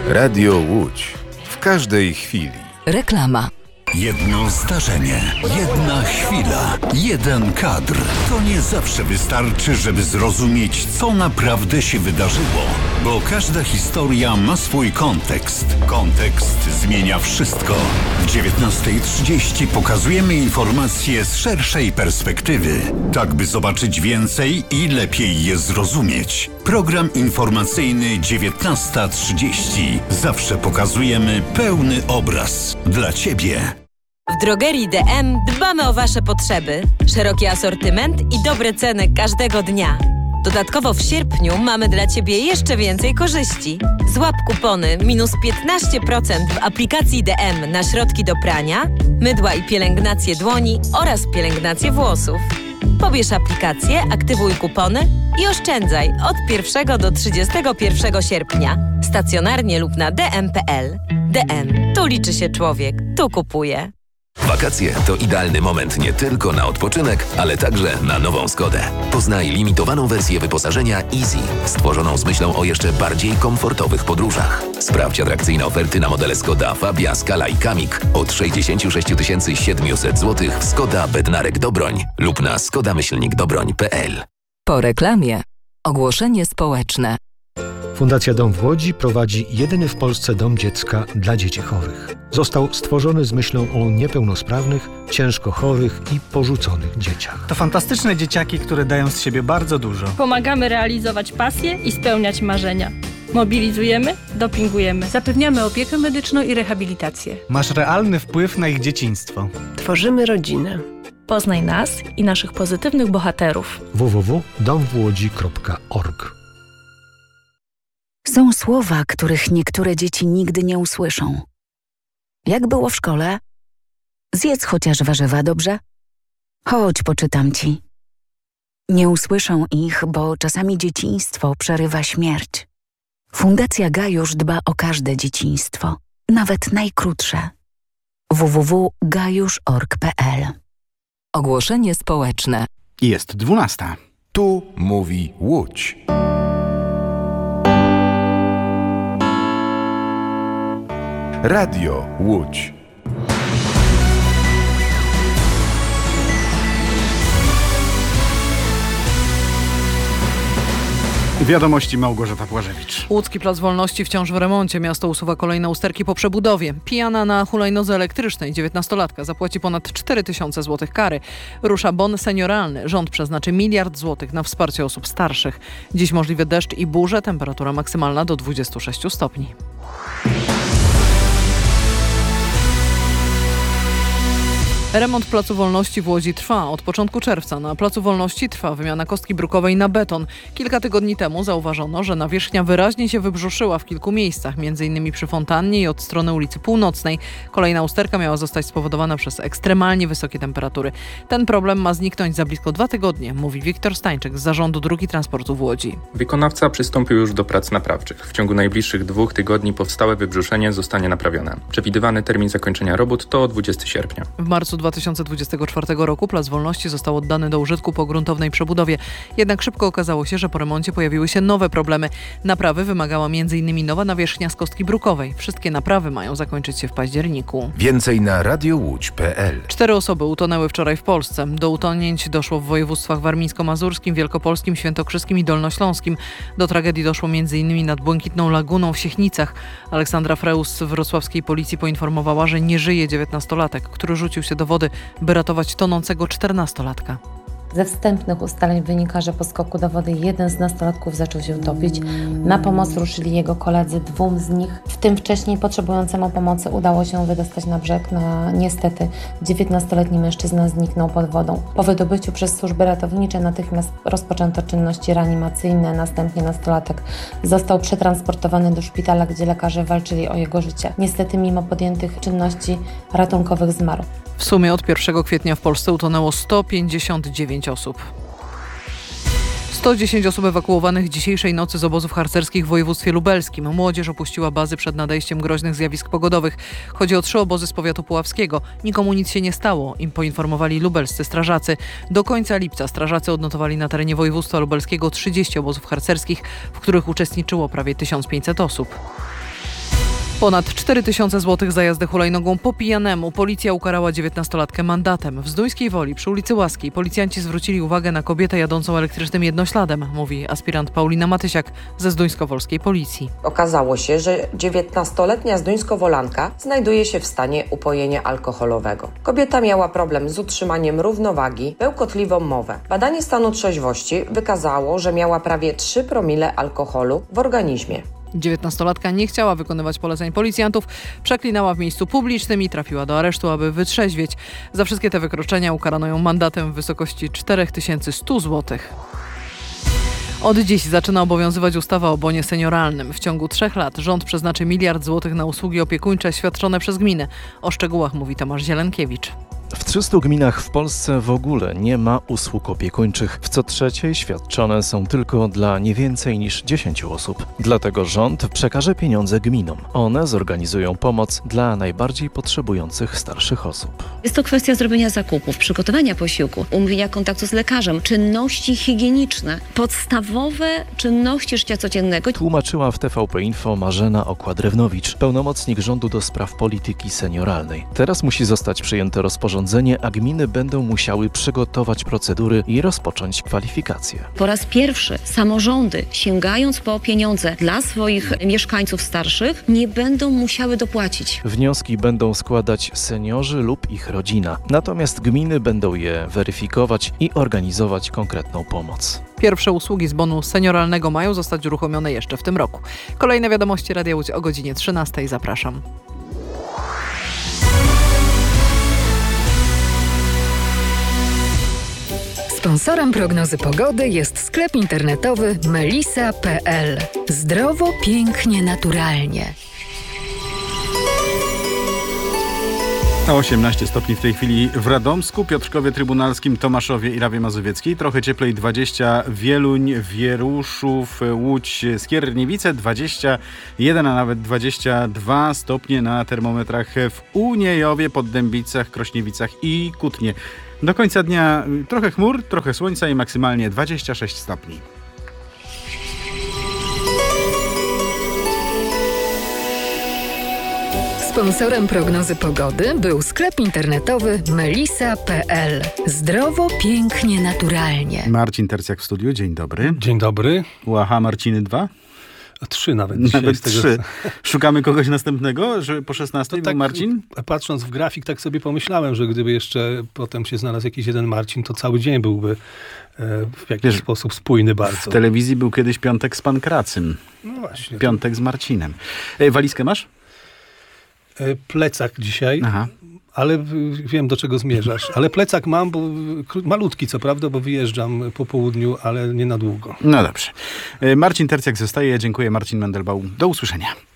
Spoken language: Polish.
Radio Łódź. W każdej chwili. Reklama. Jedno zdarzenie, jedna chwila, jeden kadr. To nie zawsze wystarczy, żeby zrozumieć, co naprawdę się wydarzyło. Bo każda historia ma swój kontekst. Kontekst zmienia wszystko. W 19:30 pokazujemy informacje z szerszej perspektywy. Tak, by zobaczyć więcej i lepiej je zrozumieć. Program informacyjny 19:30. Zawsze pokazujemy pełny obraz. Dla Ciebie. W drogerii DM dbamy o Wasze potrzeby. Szeroki asortyment i dobre ceny każdego dnia. Dodatkowo w sierpniu mamy dla Ciebie jeszcze więcej korzyści. Złap kupony minus 15% w aplikacji DM na środki do prania, mydła i pielęgnację dłoni oraz pielęgnację włosów. Pobierz aplikację, aktywuj kupony i oszczędzaj od 1 do 31 sierpnia. Stacjonarnie lub na dm.pl. DM. Tu liczy się człowiek. Tu kupuje. Wakacje to idealny moment nie tylko na odpoczynek, ale także na nową Skodę. Poznaj limitowaną wersję wyposażenia Easy, stworzoną z myślą o jeszcze bardziej komfortowych podróżach. Sprawdź atrakcyjne oferty na modele Skoda Fabia, Scala i Kamik od 66 700 zł w Skoda Bednarek Dobroń lub na skoda-dobroń.pl. Po reklamie. Ogłoszenie społeczne. Fundacja Dom w Łodzi prowadzi jedyny w Polsce dom dziecka dla dzieci chorych. Został stworzony z myślą o niepełnosprawnych, ciężko chorych i porzuconych dzieciach. To fantastyczne dzieciaki, które dają z siebie bardzo dużo. Pomagamy realizować pasje i spełniać marzenia. Mobilizujemy, dopingujemy. Zapewniamy opiekę medyczną i rehabilitację. Masz realny wpływ na ich dzieciństwo. Tworzymy rodzinę. Poznaj nas i naszych pozytywnych bohaterów. www.domwłodzi.org. Są słowa, których niektóre dzieci nigdy nie usłyszą. Jak było w szkole? Zjedz chociaż warzywa, dobrze? Chodź, poczytam ci. Nie usłyszą ich, bo czasami dzieciństwo przerywa śmierć. Fundacja Gajusz dba o każde dzieciństwo, nawet najkrótsze. www.gajusz.org.pl. Ogłoszenie społeczne. Jest 12. Tu mówi Łódź. Radio Łódź. Wiadomości Małgorzata Płażewicz. Łódzki Plac Wolności wciąż w remoncie. Miasto usuwa kolejne usterki po przebudowie. Pijana na hulajnodze elektrycznej 19-latka zapłaci ponad 4000 zł kary. Rusza bon senioralny. Rząd przeznaczy 1 miliard złotych na wsparcie osób starszych. Dziś możliwy deszcz i burze. Temperatura maksymalna do 26 stopni. Remont Placu Wolności w Łodzi trwa. Od początku czerwca na Placu Wolności trwa wymiana kostki brukowej na beton. Kilka tygodni temu zauważono, że nawierzchnia wyraźnie się wybrzuszyła w kilku miejscach, m.in. przy fontannie i od strony ulicy Północnej. Kolejna usterka miała zostać spowodowana przez ekstremalnie wysokie temperatury. Ten problem ma zniknąć za blisko 2 tygodnie, mówi Wiktor Stańczyk z Zarządu Dróg i Transportu w Łodzi. Wykonawca przystąpił już do prac naprawczych. W ciągu najbliższych 2 tygodni powstałe wybrzuszenie zostanie naprawione. Przewidywany termin zakończenia robót to 20 sierpnia. W marcu 2024 roku Plac Wolności został oddany do użytku po gruntownej przebudowie. Jednak szybko okazało się, że po remoncie pojawiły się nowe problemy. Naprawy wymagała m.in. nowa nawierzchnia z kostki brukowej. Wszystkie naprawy mają zakończyć się w październiku. Więcej na radiowłódź.pl. 4 osoby utonęły wczoraj w Polsce. Do utonięć doszło w województwach warmińsko-mazurskim, wielkopolskim, świętokrzyskim i dolnośląskim. Do tragedii doszło m.in. nad Błękitną Laguną w Siechnicach. Aleksandra Freus z wrocławskiej policji poinformowała, że nie żyje 19-latek, który rzucił się do wody, by ratować tonącego 14-latka. Ze wstępnych ustaleń wynika, że po skoku do wody jeden z nastolatków zaczął się topić. Na pomoc ruszyli jego koledzy, 2 z nich, w tym wcześniej potrzebującemu pomocy, udało się wydostać na brzeg. Niestety 19-letni mężczyzna zniknął pod wodą. Po wydobyciu przez służby ratownicze natychmiast rozpoczęto czynności reanimacyjne. Następnie nastolatek został przetransportowany do szpitala, gdzie lekarze walczyli o jego życie. Niestety mimo podjętych czynności ratunkowych zmarł. W sumie od 1 kwietnia w Polsce utonęło 159 osób. 110 osób ewakuowanych dzisiejszej nocy z obozów harcerskich w województwie lubelskim. Młodzież opuściła bazy przed nadejściem groźnych zjawisk pogodowych. Chodzi o 3 obozy z powiatu puławskiego. Nikomu nic się nie stało, im poinformowali lubelscy strażacy. Do końca lipca strażacy odnotowali na terenie województwa lubelskiego 30 obozów harcerskich, w których uczestniczyło prawie 1500 osób. Ponad 4000 zł za jazdę hulajnogą po pijanemu. Policja ukarała 19-latkę mandatem. W Zduńskiej Woli przy ulicy Łaskiej policjanci zwrócili uwagę na kobietę jadącą elektrycznym jednośladem, mówi aspirant Paulina Matysiak ze Zduńskowolskiej Policji. Okazało się, że 19-letnia zduńskowolanka znajduje się w stanie upojenia alkoholowego. Kobieta miała problem z utrzymaniem równowagi, bełkotliwą mowę. Badanie stanu trzeźwości wykazało, że miała prawie 3 promile alkoholu w organizmie. 19-latka nie chciała wykonywać poleceń policjantów, przeklinała w miejscu publicznym i trafiła do aresztu, aby wytrzeźwieć. Za wszystkie te wykroczenia ukarano ją mandatem w wysokości 4100 zł. Od dziś zaczyna obowiązywać ustawa o bonie senioralnym. W ciągu 3 lat rząd przeznaczy 1 miliard złotych na usługi opiekuńcze świadczone przez gminy. O szczegółach mówi Tomasz Zielenkiewicz. W 300 gminach w Polsce w ogóle nie ma usług opiekuńczych. W co trzeciej świadczone są tylko dla nie więcej niż 10 osób. Dlatego rząd przekaże pieniądze gminom. One zorganizują pomoc dla najbardziej potrzebujących starszych osób. Jest to kwestia zrobienia zakupów, przygotowania posiłku, umówienia kontaktu z lekarzem, czynności higieniczne, podstawowe czynności życia codziennego. Tłumaczyła w TVP Info Marzena Okła-Drewnowicz, pełnomocnik rządu do spraw polityki senioralnej. Teraz musi zostać przyjęte rozporządzenie, a gminy będą musiały przygotować procedury i rozpocząć kwalifikacje. Po raz pierwszy samorządy, sięgając po pieniądze dla swoich mieszkańców starszych, nie będą musiały dopłacić. Wnioski będą składać seniorzy lub ich rodzina, natomiast gminy będą je weryfikować i organizować konkretną pomoc. Pierwsze usługi z bonu senioralnego mają zostać uruchomione jeszcze w tym roku. Kolejne wiadomości Radia Łódź o godzinie 13. Zapraszam. Sponsorem prognozy pogody jest sklep internetowy melisa.pl. Zdrowo, pięknie, naturalnie. 18 stopni w tej chwili w Radomsku, Piotrkowie Trybunalskim, Tomaszowie i Rawie Mazowieckiej. Trochę cieplej 20 Wieluń, Wieruszów, Łódź, Skierniewice, 21, a nawet 22 stopnie na termometrach w Uniejowie, Poddębicach, Krośniewicach i Kutnie. Do końca dnia trochę chmur, trochę słońca i maksymalnie 26 stopni. Sponsorem prognozy pogody był sklep internetowy melisa.pl. Zdrowo, pięknie, naturalnie. Marcin Tercjak w studiu, dzień dobry. Dzień dobry. Łaha, Marciny 2? 3 nawet dzisiaj. Nawet 3. Szukamy kogoś następnego, żeby po 16 był tak, Marcin? Patrząc w grafik, tak sobie pomyślałem, że gdyby jeszcze potem się znalazł jakiś jeden Marcin, to cały dzień byłby w jakiś sposób spójny bardzo. W telewizji był kiedyś Piątek z Pankracym. No właśnie. Piątek z Marcinem. Walizkę masz? Plecak dzisiaj. Aha. Ale wiem, do czego zmierzasz. Ale plecak mam, bo malutki co prawda, bo wyjeżdżam po południu, ale nie na długo. No dobrze. Marcin Tercjak zostaje. Dziękuję, Marcin Mendelbaum. Do usłyszenia.